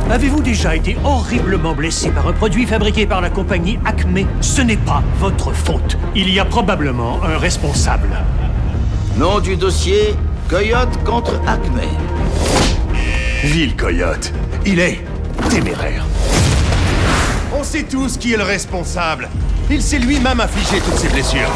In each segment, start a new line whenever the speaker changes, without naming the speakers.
Avez-vous déjà été horriblement blessé par un produit fabriqué par la compagnie Acme? Ce n'est pas votre faute. Il y a probablement un responsable.
Nom du dossier, Coyote contre Acme.
Vil Coyote. Il est téméraire. On sait tous qui est le responsable. Il s'est lui-même infligé toutes ses blessures.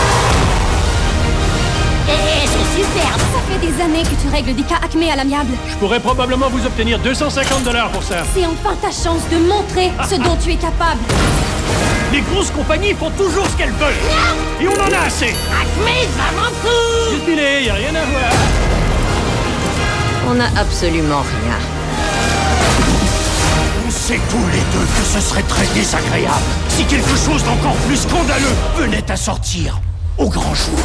C'est superbe. Ça fait des années que tu règles des cas Acme à l'amiable.
Je pourrais probablement vous obtenir $250 pour ça.
C'est enfin ta chance de montrer ce dont tu es capable.
Les grosses compagnies font toujours ce qu'elles veulent. Et on en a assez.
Acme avant tout.
Défilé, y a rien à voir.
On n'a absolument rien.
On sait tous les deux que ce serait très désagréable si quelque chose d'encore plus scandaleux venait à sortir au grand jour.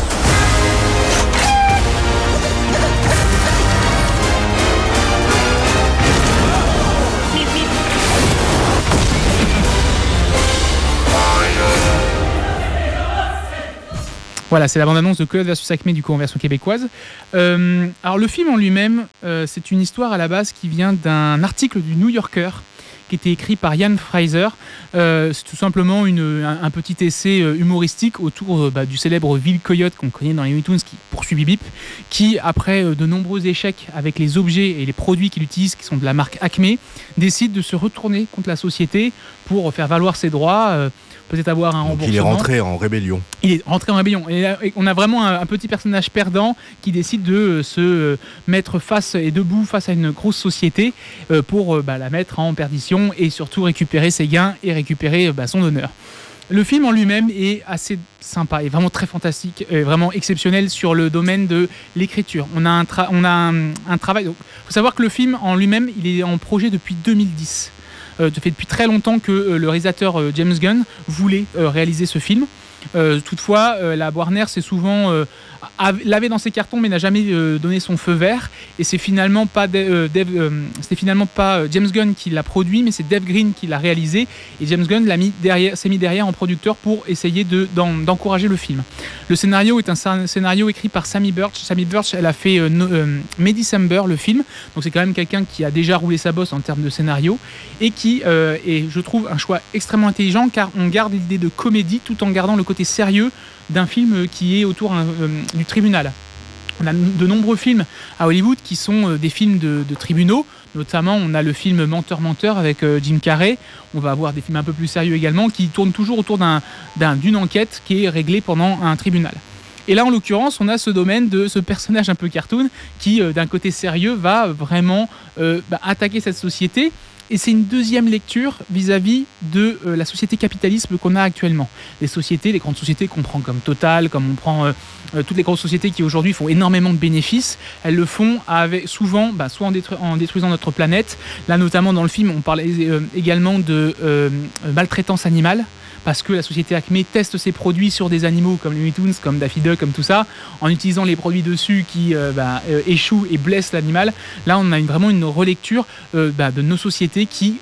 Voilà, c'est la bande-annonce de Coyote vs Acme, du coup en version québécoise. Alors le film en lui-même, c'est une histoire à la base qui vient d'un article du New Yorker qui était écrit par Ian Fraser. C'est tout simplement un petit essai humoristique autour du célèbre Vil Coyote qu'on connaît dans les Looney Tunes qui poursuit Bip Bip, qui après de nombreux échecs avec les objets et les produits qu'il utilise, qui sont de la marque Acme, décide de se retourner contre la société pour faire valoir ses droits, peut-être avoir un remboursement.
Il est rentré en rébellion. Il est rentré en rébellion.
Et on a vraiment un petit personnage perdant qui décide de se mettre face et debout face à une grosse société pour la mettre en perdition et surtout récupérer ses gains et récupérer son honneur. Le film en lui-même est assez sympa et vraiment très fantastique, vraiment exceptionnel sur le domaine de l'écriture. On a un travail. Il faut savoir que le film en lui-même, il est en projet depuis 2010. Ça fait depuis très longtemps que le réalisateur James Gunn voulait réaliser ce film. Toutefois, la Warner s'est souvent l'avait dans ses cartons mais n'a jamais donné son feu vert. Et c'est finalement pas James Gunn qui l'a produit, mais c'est Dave Green qui l'a réalisé. Et James Gunn s'est mis derrière en producteur pour essayer d'encourager le film. Le scénario est un scénario écrit par Sammy Birch. Sammy Birch, elle a fait May-December, le film. Donc c'est quand même quelqu'un qui a déjà roulé sa bosse en termes de scénario et qui est, je trouve, un choix extrêmement intelligent car on garde l'idée de comédie tout en gardant le côté sérieux d'un film qui est autour du tribunal. On a de nombreux films à Hollywood qui sont des films de tribunaux. Notamment, on a le film Menteur avec Jim Carrey. On va avoir des films un peu plus sérieux également qui tournent toujours autour d'une enquête qui est réglée pendant un tribunal. Et là, en l'occurrence, on a ce domaine de ce personnage un peu cartoon qui, d'un côté sérieux, va vraiment attaquer cette société. Et c'est une deuxième lecture vis-à-vis de la société capitalisme qu'on a actuellement. Les grandes sociétés qu'on prend comme Total, comme on prend toutes les grosses sociétés qui aujourd'hui font énormément de bénéfices, elles le font souvent soit en détruisant notre planète. Là, notamment dans le film, on parle également de maltraitance animale, parce que la société Acme teste ses produits sur des animaux comme les Looney Tunes, comme Daffy Duck, comme tout ça, en utilisant les produits dessus qui échouent et blessent l'animal. Là, on a vraiment une relecture de nos sociétés qui,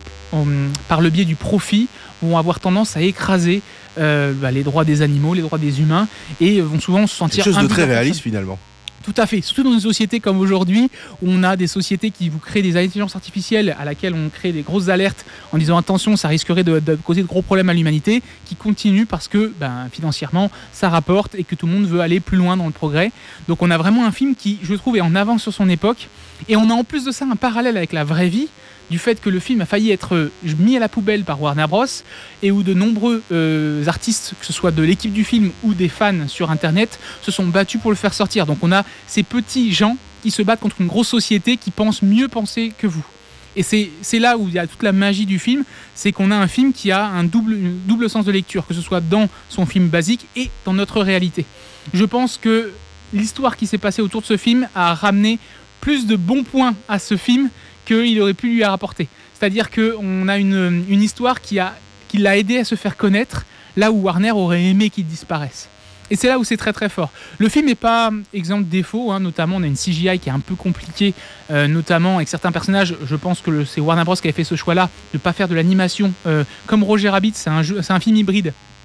par le biais du profit, vont avoir tendance à écraser les droits des animaux, les droits des humains, et vont souvent se sentir...
Quelque chose de très réaliste finalement.
Tout à fait, surtout dans une société comme aujourd'hui où on a des sociétés qui vous créent des intelligences artificielles à laquelle on crée des grosses alertes en disant attention, ça risquerait de causer de gros problèmes à l'humanité, qui continuent parce que financièrement ça rapporte et que tout le monde veut aller plus loin dans le progrès. Donc on a vraiment un film qui, je trouve, est en avance sur son époque, et on a en plus de ça un parallèle avec la vraie vie, du fait que le film a failli être mis à la poubelle par Warner Bros. Et où de nombreux artistes, que ce soit de l'équipe du film ou des fans sur Internet, se sont battus pour le faire sortir. Donc on a ces petits gens qui se battent contre une grosse société qui pense mieux penser que vous. Et c'est là où il y a toute la magie du film, c'est qu'on a un film qui a un double sens de lecture, que ce soit dans son film basique et dans notre réalité. Je pense que l'histoire qui s'est passée autour de ce film a ramené plus de bons points à ce film qu'il aurait pu lui rapporter. C'est-à-dire qu'on a une histoire qui l'a aidé à se faire connaître, là où Warner aurait aimé qu'il disparaisse. Et c'est là où c'est très très fort. Le film n'est pas exempt de défauts, notamment on a une CGI qui est un peu compliquée, notamment avec certains personnages. Je pense que c'est Warner Bros. Qui avait fait ce choix-là, de ne pas faire de l'animation. Comme Roger Rabbit, c'est un film hybride.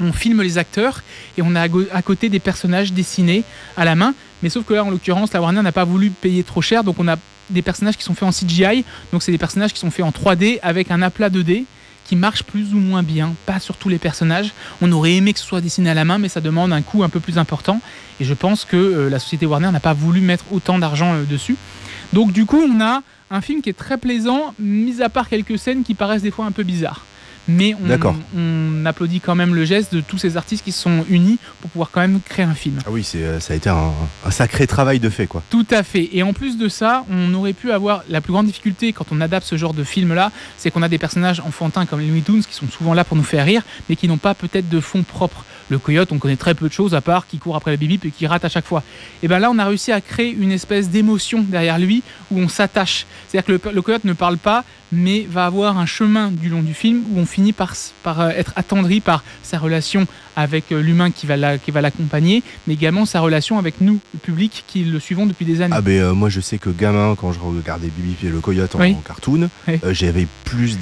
on filme les acteurs et on a à côté des personnages dessinés à la main. Mais sauf que là, en l'occurrence, la Warner n'a pas voulu payer trop cher, donc on a des personnages qui sont faits en CGI. Donc c'est des personnages qui sont faits en 3D avec un aplat 2D qui marche plus ou moins bien, pas sur tous les personnages. On aurait aimé que ce soit dessiné à la main, mais ça demande un coût un peu plus important. Et je pense que la société Warner n'a pas voulu mettre autant d'argent dessus. Donc du coup, on a un film qui est très plaisant, mis à part quelques scènes qui paraissent des fois un peu bizarres. Mais on applaudit quand même le geste de tous ces artistes qui se sont unis pour pouvoir quand même créer un film.
Ah oui, ça a été un sacré travail de fait, quoi.
Tout à fait. Et en plus de ça, on aurait pu avoir la plus grande difficulté quand on adapte ce genre de film-là, c'est qu'on a des personnages enfantins comme les Looney Tunes qui sont souvent là pour nous faire rire, mais qui n'ont pas peut-être de fond propre. Le coyote, on connaît très peu de choses à part qu'il court après le bip-bip et qu'il rate à chaque fois. Et bien là, on a réussi à créer une espèce d'émotion derrière lui où on s'attache. C'est-à-dire que le coyote ne parle pas, mais va avoir un chemin du long du film où on finit par être attendri par sa relation avec l'humain qui va l'accompagner, mais également sa relation avec nous, le public, qui le suivons depuis des années.
Ah moi je sais que gamin, quand je regardais Bibi et le coyote en cartoon, j'avais plus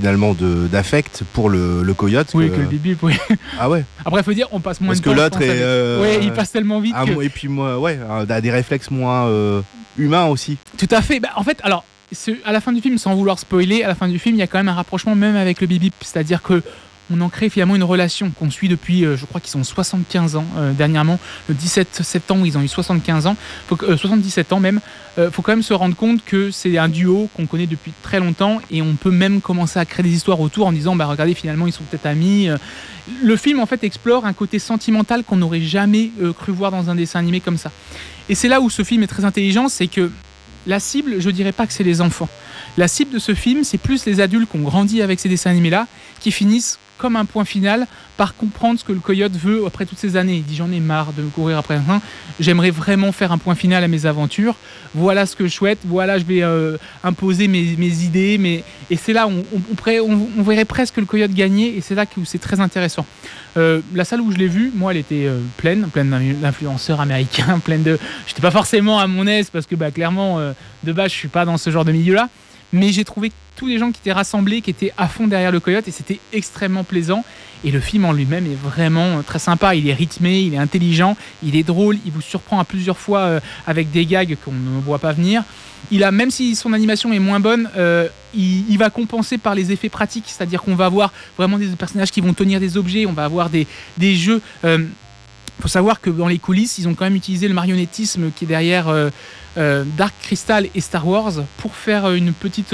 d'affect pour le coyote
que le Bibi. Oui.
Ah ouais.
Après il faut dire on passe moins de temps.
Parce que l'autre
il passe tellement vite.
Et puis moi, a des réflexes moins humains aussi.
Tout à fait. En fait, alors à la fin du film, sans vouloir spoiler, à la fin du film, il y a quand même un rapprochement même avec le Bip-Bip, c'est-à-dire que on en crée finalement une relation qu'on suit depuis, je crois qu'ils ont 75 ans dernièrement, le 17 septembre ils ont eu 75 ans, 77 ans même. Faut quand même se rendre compte que c'est un duo qu'on connaît depuis très longtemps et on peut même commencer à créer des histoires autour en disant regardez, finalement ils sont peut-être amis. Le film en fait explore un côté sentimental qu'on n'aurait jamais cru voir dans un dessin animé comme ça. Et c'est là où ce film est très intelligent, c'est que la cible, je dirais pas que c'est les enfants. La cible de ce film, c'est plus les adultes qui ont grandi avec ces dessins animés-là, qui finissent comme un point final par comprendre ce que le coyote veut après toutes ces années. Il dit j'en ai marre de courir après un. J'aimerais vraiment faire un point final à mes aventures. Voilà ce que je souhaite. Voilà, je vais imposer mes idées. Et c'est là où on verrait presque le coyote gagner. Et c'est là où c'est très intéressant. La salle où je l'ai vu, moi, elle était pleine d'influenceurs américains, j'étais pas forcément à mon aise parce que clairement, de base, je suis pas dans ce genre de milieu-là. Mais j'ai trouvé tous les gens qui étaient rassemblés, qui étaient à fond derrière le coyote, et c'était extrêmement plaisant. Et le film en lui-même est vraiment très sympa. Il est rythmé, il est intelligent, il est drôle, il vous surprend à plusieurs fois avec des gags qu'on ne voit pas venir. Même si son animation est moins bonne, il va compenser par les effets pratiques, c'est-à-dire qu'on va avoir vraiment des personnages qui vont tenir des objets, on va avoir des jeux. Il faut savoir que dans les coulisses, ils ont quand même utilisé le marionnettisme qui est derrière Dark Crystal et Star Wars pour faire une petite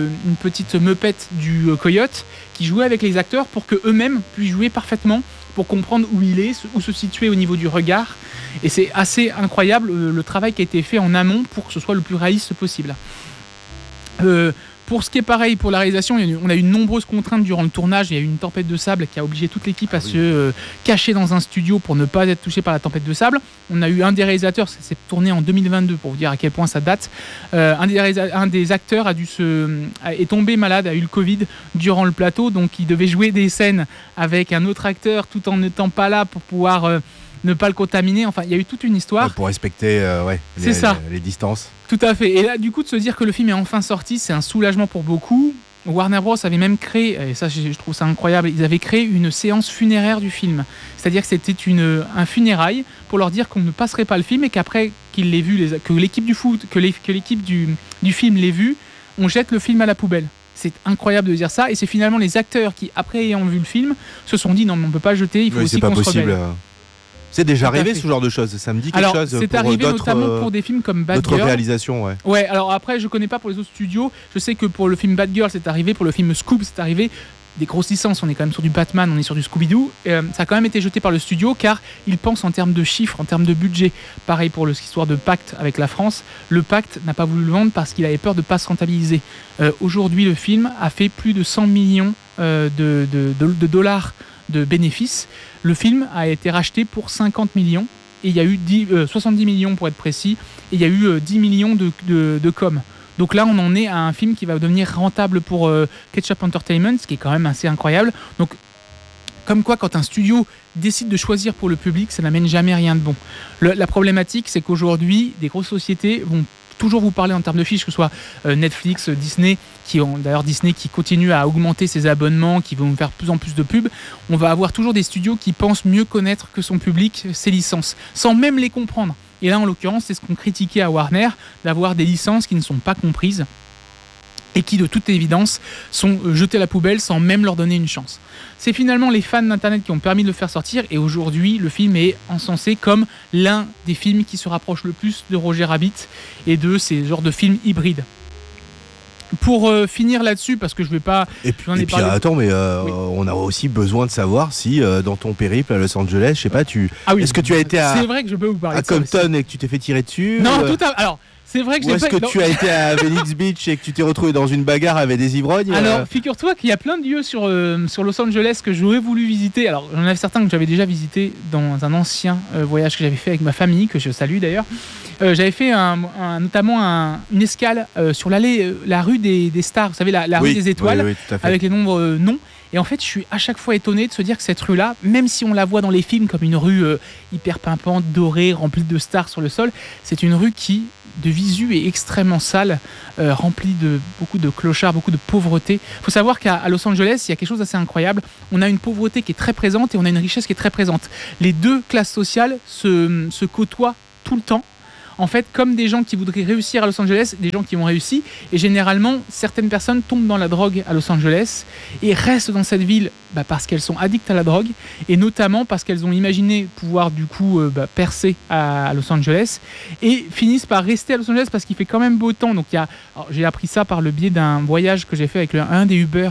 meupette du coyote qui jouait avec les acteurs pour qu'eux-mêmes puissent jouer parfaitement, pour comprendre où il est, où se situer au niveau du regard. Et c'est assez incroyable le travail qui a été fait en amont pour que ce soit le plus réaliste possible. Pour ce qui est pareil pour la réalisation, on a eu de nombreuses contraintes durant le tournage. Il y a eu une tempête de sable qui a obligé toute l'équipe à se cacher dans un studio pour ne pas être touché par la tempête de sable. On a eu un des réalisateurs, ça s'est tourné en 2022 pour vous dire à quel point ça date. Un des acteurs est tombé malade, a eu le Covid durant le plateau, donc il devait jouer des scènes avec un autre acteur tout en n'étant pas là pour pouvoir ne pas le contaminer. Enfin, il y a eu toute une histoire.
Pour respecter les distances.
Tout à fait. Et là, du coup, de se dire que le film est enfin sorti, c'est un soulagement pour beaucoup. Warner Bros avait même créé, et ça je trouve ça incroyable, ils avaient créé une séance funéraire du film. C'est-à-dire que c'était un funérail pour leur dire qu'on ne passerait pas le film et qu'après qu'ils l'aient vu, que l'équipe du foot, que l'équipe du film l'ait vu, on jette le film à la poubelle. C'est incroyable de dire ça. Et c'est finalement les acteurs qui, après ayant vu le film, se sont dit non, mais on ne peut pas le jeter, il faut aussi qu'on se rebelle.
C'est déjà arrivé ce genre de choses. Ça me dit quelque chose.
C'est arrivé notamment pour des films comme Bad Girl.
D'autres réalisations, ouais.
Ouais, alors après, je connais pas pour les autres studios. Je sais que pour le film Bad Girl, c'est arrivé. Pour le film Scoob, c'est arrivé. Des grosses licences, on est quand même sur du Batman, on est sur du Scooby-Doo. Ça a quand même été jeté par le studio car ils pensent en termes de chiffres, en termes de budget. Pareil pour l'histoire de pacte avec la France. Le pacte n'a pas voulu le vendre parce qu'il avait peur de ne pas se rentabiliser. Aujourd'hui, le film a fait plus de 100 millions de dollars de bénéfices. Le film a été racheté pour 50 millions et il y a eu 70 millions pour être précis et il y a eu 10 millions de com. Donc là on en est à un film qui va devenir rentable pour Ketchup Entertainment, ce qui est quand même assez incroyable. Donc comme quoi quand un studio décide de choisir pour le public, ça n'amène jamais rien de bon. La problématique c'est qu'aujourd'hui des grosses sociétés vont toujours vous parler en termes de fiches, que ce soit Netflix, Disney, Disney qui continue à augmenter ses abonnements, qui vont faire de plus en plus de pubs. On va avoir toujours des studios qui pensent mieux connaître que son public ses licences, sans même les comprendre. Et là, en l'occurrence, c'est ce qu'on critiquait à Warner, d'avoir des licences qui ne sont pas comprises et qui, de toute évidence, sont jetées à la poubelle sans même leur donner une chance. C'est finalement les fans d'Internet qui ont permis de le faire sortir, et aujourd'hui, le film est encensé comme l'un des films qui se rapproche le plus de Roger Rabbit et de ces genres de films hybrides. Pour finir là-dessus, parce que je vais pas...
Et puis attends, mais oui. On a aussi besoin de savoir si dans ton périple à Los Angeles, je sais pas, est-ce que tu as été
c'est vrai que je peux vous parler
à Compton et que tu t'es fait tirer dessus?
Non, alors... C'est vrai que
est-ce que tu as été à Venice Beach et que tu t'es retrouvé dans une bagarre avec des ivrognes?
Alors, figure-toi qu'il y a plein de lieux sur Los Angeles que j'aurais voulu visiter. Alors, j'en avais certains que j'avais déjà visités dans un ancien voyage que j'avais fait avec ma famille, que je salue d'ailleurs. J'avais fait notamment une escale sur la rue des stars, vous savez, la rue des étoiles,
oui, tout à fait.
avec les nombres non. Et en fait, je suis à chaque fois étonné de se dire que cette rue-là, même si on la voit dans les films comme une rue hyper pimpante, dorée, remplie de stars sur le sol, c'est une rue qui, de visu, est extrêmement sale, remplie de beaucoup de clochards, beaucoup de pauvreté. Il faut savoir qu'à Los Angeles, il y a quelque chose d'assez incroyable. On a une pauvreté qui est très présente et on a une richesse qui est très présente. Les deux classes sociales se côtoient tout le temps. En fait, comme des gens qui voudraient réussir à Los Angeles, des gens qui ont réussi, et généralement, certaines personnes tombent dans la drogue à Los Angeles et restent dans cette ville parce qu'elles sont addictes à la drogue, et notamment parce qu'elles ont imaginé pouvoir du coup percer à Los Angeles, et finissent par rester à Los Angeles parce qu'il fait quand même beau temps. Donc j'ai appris ça par le biais d'un voyage que j'ai fait avec un des Uber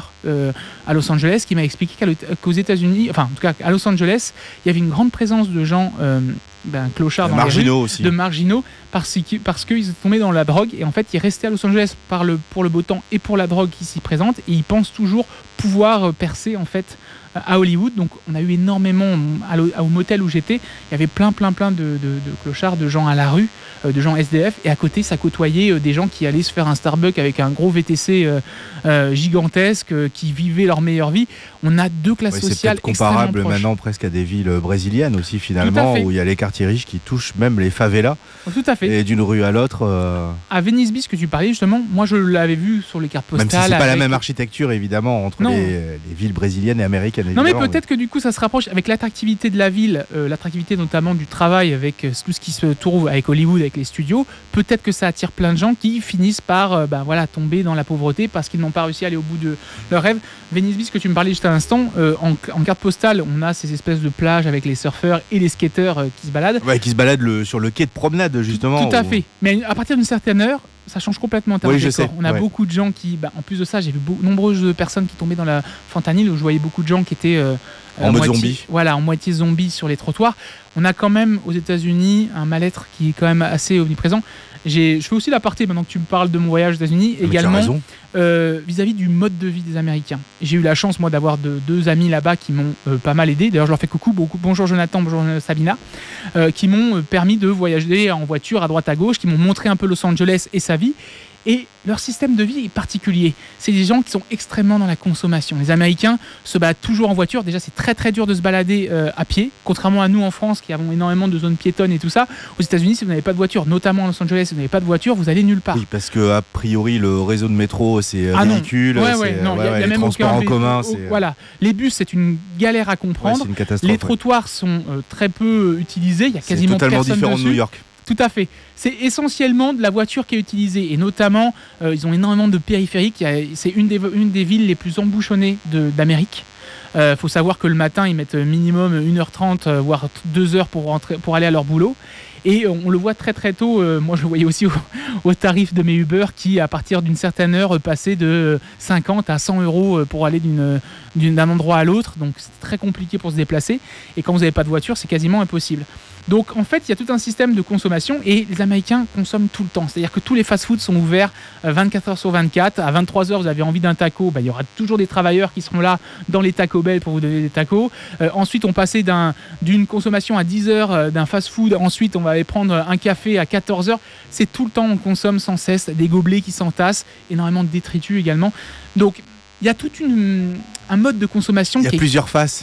à Los Angeles, qui m'a expliqué qu'aux États-Unis, enfin en tout cas à Los Angeles, il y avait une grande présence de gens clochards dans les rues,
aussi.
de marginaux, parce qu'ils sont tombés dans la drogue, et en fait ils restaient à Los Angeles pour le beau temps et pour la drogue qui s'y présente, et ils pensent toujours pouvoir percer en fait à Hollywood. Donc on a eu énormément au motel où j'étais, il y avait plein de clochards, de gens à la rue, de gens SDF, et à côté ça côtoyait des gens qui allaient se faire un Starbucks avec un gros VTC gigantesque, qui vivaient leur meilleure vie. On a deux classes sociales
c'est comparable
extrêmement
maintenant presque à des villes brésiliennes aussi finalement, où il y a les quartiers riches qui touchent même les favelas.
Tout à fait.
Et d'une rue à l'autre.
À Venice Beach que tu parlais justement, moi je l'avais vu sur les cartes postales.
Même si c'est pas la même architecture évidemment entre les villes brésiliennes et américaines.
Non, mais peut-être que du coup ça se rapproche avec l'attractivité de la ville, l'attractivité notamment du travail, avec tout ce qui se trouve avec Hollywood, avec les studios. Peut-être que ça attire plein de gens qui finissent par tomber dans la pauvreté parce qu'ils n'ont pas réussi à aller au bout de leur rêve. Venice Beach que tu me parlais juste à l'instant, en carte postale, on a ces espèces de plages avec les surfeurs et les skateurs qui se baladent.
Ouais, qui se baladent sur le quai de promenade justement.
Tout à fait. Mais à partir d'une certaine heure, ça change complètement en termes de décor. On a beaucoup de gens qui, en plus de ça, j'ai vu nombreuses personnes qui tombaient dans la fentanyl, où je voyais beaucoup de gens qui étaient
en mode zombie.
Voilà, en moitié zombie sur les trottoirs. On a quand même aux États-Unis un mal-être qui est quand même assez omniprésent. Je fais aussi l'aparté maintenant que tu me parles de mon voyage aux États-Unis, également vis-à-vis du mode de vie des Américains. J'ai eu la chance moi d'avoir deux amis là-bas qui m'ont pas mal aidé. D'ailleurs je leur fais coucou, bonjour Jonathan, bonjour Sabina, qui m'ont permis de voyager en voiture à droite à gauche, qui m'ont montré un peu Los Angeles et sa vie. Et leur système de vie est particulier. C'est des gens qui sont extrêmement dans la consommation. Les Américains se baladent toujours en voiture. Déjà, c'est très très dur de se balader à pied, contrairement à nous en France qui avons énormément de zones piétonnes et tout ça. Aux États-Unis, si vous n'avez pas de voiture, notamment à Los Angeles, si vous n'avez pas de voiture, vous allez nulle part.
Oui, parce que a priori, le réseau de métro, c'est ridicule.
Non, il y a
les
même
transports en commun.
Voilà, les bus, c'est une galère à comprendre.
C'est une catastrophe.
Les trottoirs sont très peu utilisés. Il y a quasiment personne dessus.
C'est totalement différent de New York.
Tout à fait. C'est essentiellement de la voiture qui est utilisée. Et notamment, ils ont énormément de périphériques. C'est une des villes les plus embouchonnées d'Amérique. Faut savoir que le matin, ils mettent minimum 1h30, voire 2h pour aller à leur boulot. Et on le voit très très tôt. Moi, je le voyais aussi au tarif de mes Uber qui, à partir d'une certaine heure, passaient de 50 à 100 euros pour aller d'un endroit à l'autre. Donc, c'est très compliqué pour se déplacer. Et quand vous n'avez pas de voiture, c'est quasiment impossible. Donc, en fait, il y a tout un système de consommation et les Américains consomment tout le temps. C'est-à-dire que tous les fast-foods sont ouverts 24 heures sur 24. À 23 heures, vous avez envie d'un taco, il y aura toujours des travailleurs qui seront là dans les Taco Bell pour vous donner des tacos. Ensuite, on passait d'une consommation à 10 heures d'un fast-food. Ensuite, on va aller prendre un café à 14 heures. C'est tout le temps, on consomme sans cesse des gobelets qui s'entassent, énormément de détritus également. Donc, il y a tout un mode de consommation.
Il y a plusieurs faces.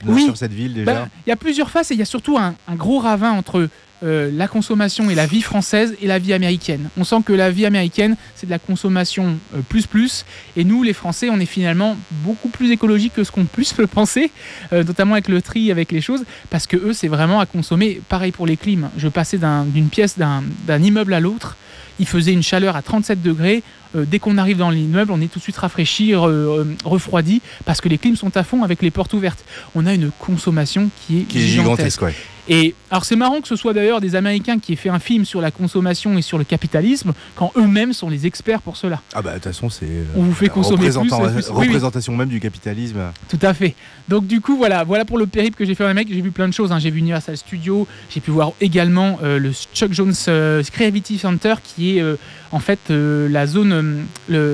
sur cette ville déjà.
Il y a plusieurs faces et il y a surtout un gros ravin entre la consommation et la vie française et la vie américaine. On sent que la vie américaine, c'est de la consommation plus, et nous, les Français, on est finalement beaucoup plus écologiques que ce qu'on puisse le penser, notamment avec le tri, avec les choses, parce que eux, c'est vraiment à consommer. Pareil pour les clims. Je passais d'une pièce d'un immeuble à l'autre, il faisait une chaleur à 37 degrés. Dès qu'on arrive dans l'immeuble, on est tout de suite rafraîchi, refroidi, parce que les clims sont à fond avec les portes ouvertes. On a une consommation qui est gigantesque.
Ouais.
Et alors c'est marrant que ce soit d'ailleurs des Américains qui aient fait un film sur la consommation et sur le capitalisme, quand eux-mêmes sont les experts pour cela.
Ah bah de toute façon c'est
on vous fait consommer
représentation même du capitalisme.
Tout à fait. Donc du coup voilà pour le périple que j'ai fait en Amérique. J'ai vu plein de choses. J'ai vu Universal Studios, j'ai pu voir également le Chuck Jones Creativity Center qui est en fait la zone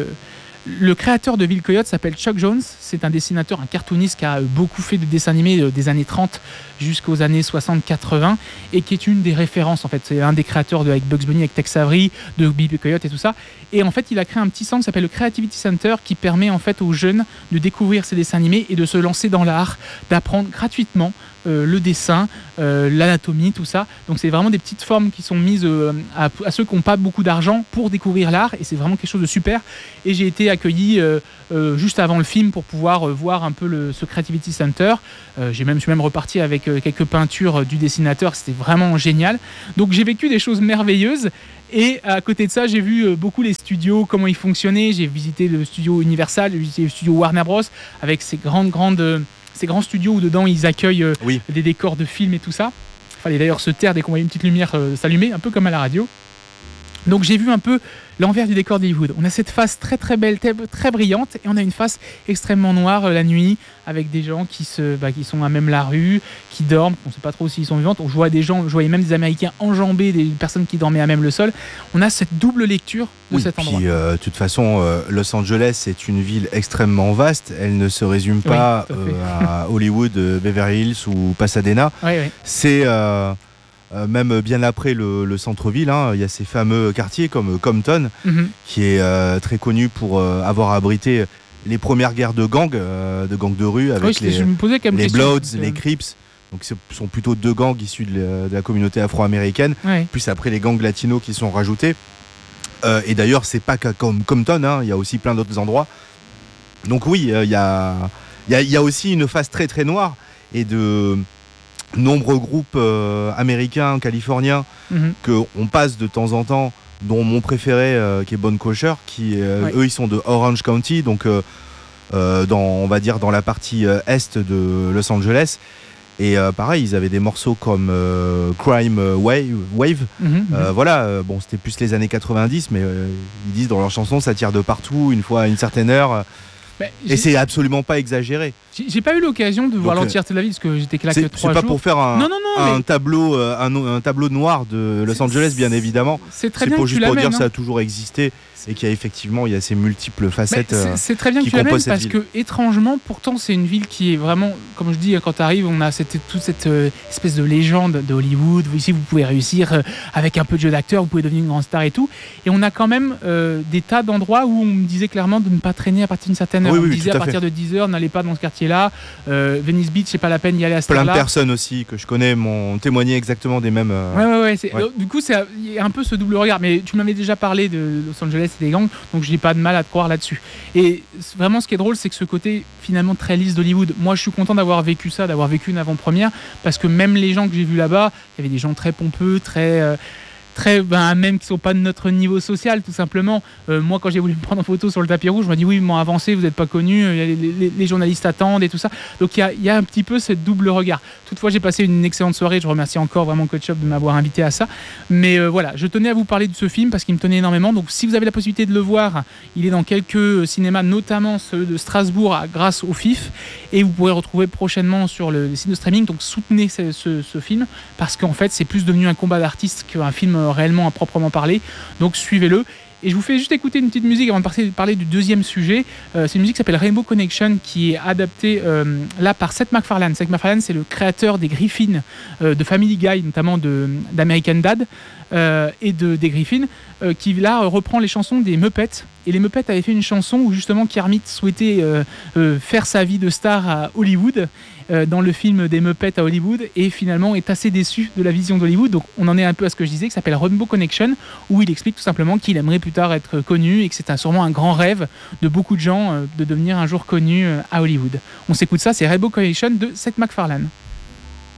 le créateur de Ville Coyote s'appelle Chuck Jones, c'est un dessinateur, un cartooniste qui a beaucoup fait de dessins animés des années 30 jusqu'aux années 60-80 et qui est une des références en fait. C'est un des créateurs avec Bugs Bunny, avec Tex Avery, de Ville Coyote et tout ça. Et en fait, il a créé un petit centre qui s'appelle le Creativity Center qui permet en fait aux jeunes de découvrir ces dessins animés et de se lancer dans l'art, d'apprendre gratuitement le dessin, l'anatomie, tout ça. Donc c'est vraiment des petites formes qui sont mises à ceux qui n'ont pas beaucoup d'argent pour découvrir l'art et c'est vraiment quelque chose de super. Et j'ai été accueilli juste avant le film pour pouvoir voir un peu ce Creativity Center. Je suis même reparti avec quelques peintures du dessinateur, c'était vraiment génial. Donc j'ai vécu des choses merveilleuses. Et à côté de ça, j'ai vu beaucoup les studios, comment ils fonctionnaient. J'ai visité le studio Universal, j'ai visité le studio Warner Bros. Avec ces grands studios où dedans ils accueillent des décors de films et tout ça. Il fallait d'ailleurs se taire dès qu'on voyait une petite lumière s'allumer, un peu comme à la radio. Donc j'ai vu un peu l'envers du décor d'Hollywood. On a cette face très très belle, très brillante, et on a une face extrêmement noire la nuit, avec des gens qui sont à même la rue, qui dorment, on ne sait pas trop s'ils sont vivants. Je voyais même des Américains enjamber des personnes qui dormaient à même le sol. On a cette double lecture de cet endroit.
De toute façon, Los Angeles est une ville extrêmement vaste. Elle ne se résume pas à Hollywood, Beverly Hills ou Pasadena.
Oui.
C'est... même bien après le centre-ville, il y a ces fameux quartiers comme Compton, qui est très connu pour avoir abrité les premières guerres de gangs de rue avec les Bloods, les Crips. Donc ce sont plutôt deux gangs issus de la communauté afro-américaine, plus après les gangs latinos qui sont rajoutés. Et d'ailleurs, c'est pas qu'à Compton, il y a aussi plein d'autres endroits. Donc oui, il y a aussi une face très très noire et de nombreux groupes américains, californiens, qu'on passe de temps en temps, dont mon préféré qui est Bon Kosher, eux ils sont de Orange County, donc on va dire dans la partie est de Los Angeles. Et pareil, ils avaient des morceaux comme Crime Wave. Bon, c'était plus les années 90, mais ils disent dans leurs chansons, ça tire de partout, une fois à une certaine heure. Et c'est absolument pas exagéré.
J'ai pas eu l'occasion de voir l'entièreté de la ville parce que j'étais que là que 3 jours.
C'est pas pour faire un tableau noir de Los Angeles, bien évidemment.
C'est très bien
pour
que
juste
tu
pour dire
l'amènes,
que ça a toujours existé et qu'il y a effectivement ces multiples facettes.
C'est très bien que tu l'amènes parce que étrangement, pourtant, c'est une ville qui est vraiment, comme je dis, quand tu arrives, on a toute cette espèce de légende de Hollywood. Ici, vous pouvez réussir avec un peu de jeu d'acteur, vous pouvez devenir une grande star et tout. Et on a quand même des tas d'endroits où on me disait clairement de ne pas traîner à partir d'une certaine heure. On me disait à partir de 10h, n'allez pas dans ce quartier-là. Venice Beach, c'est pas la peine d'y aller à cette heure-là.
Plein de personnes aussi que je connais m'ont témoigné exactement des mêmes.
Du coup, il y a un peu ce double regard. Mais tu m'avais déjà parlé de Los Angeles et des gangs, donc je n'ai pas de mal à te croire là-dessus. Et vraiment, ce qui est drôle, c'est que ce côté finalement très lisse d'Hollywood, moi je suis content d'avoir vécu ça, d'avoir vécu une avant-première, parce que même les gens que j'ai vus là-bas, il y avait des gens très pompeux, même qui sont pas de notre niveau social, tout simplement. Moi, quand j'ai voulu me prendre en photo sur le tapis rouge, je me dis oui, ils m'ont avancé, vous n'êtes pas connus, les journalistes attendent et tout ça. Donc il y a un petit peu cette double regard. Toutefois, j'ai passé une excellente soirée. Je remercie encore vraiment Coach Shop de m'avoir invité à ça. Mais voilà, je tenais à vous parler de ce film parce qu'il me tenait énormément. Donc si vous avez la possibilité de le voir, il est dans quelques cinémas, notamment ceux de Strasbourg grâce au FIF. Et vous pourrez le retrouver prochainement sur le site de streaming. Donc soutenez ce film parce qu'en fait, c'est plus devenu un combat d'artistes qu'un film réellement à proprement parler. Donc suivez-le. Et je vous fais juste écouter une petite musique avant de parler du deuxième sujet. C'est une musique qui s'appelle Rainbow Connection, qui est adaptée là par Seth MacFarlane. Seth MacFarlane, c'est le créateur des Griffins, de Family Guy, notamment d'American Dad, et des Griffins, qui là reprend les chansons des Muppets. Et les Muppets avaient fait une chanson où justement Kermit souhaitait faire sa vie de star à Hollywood, dans le film des Muppets à Hollywood, et finalement est assez déçu de la vision d'Hollywood. Donc on en est un peu à ce que je disais, qui s'appelle Rainbow Connection, où il explique tout simplement qu'il aimerait plus tard être connu et que c'est sûrement un grand rêve de beaucoup de gens de devenir un jour connus à Hollywood. On s'écoute ça, c'est Rainbow Connection de Seth MacFarlane.